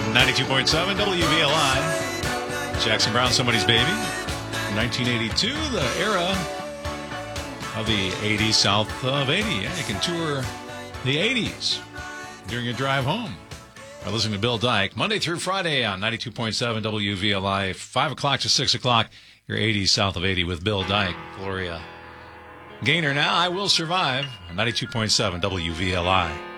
92.7 WVLI. Jackson Brown, Somebody's Baby. 1982, the era of the 80s south of 80. Yeah, you can tour the 80s during your drive home. By listening to Bill Dyke, Monday through Friday on 92.7 WVLI, 5 o'clock to 6 o'clock, your 80s south of 80 with Bill Dyke. Gloria Gaynor now, I Will Survive, 92.7 WVLI.